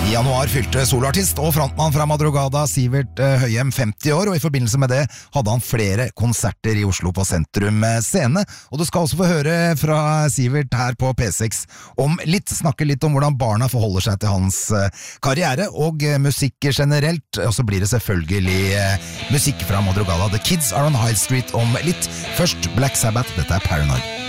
I januar fylte soloartist og frontmann fra Madrugada Sivert Høyem 50 år, og i forbindelse med det hadde han flere konserter i Oslo på Sentrum Scene. Og du skal også få høre fra Sivert her på P6 om snakke litt om hvordan barna forholder seg til hans karriere og musikk generelt, og så blir det selvfølgelig musikk fra Madrugada. The Kids Are on High Street om litt. Først Black Sabbath, dette er Paranoid.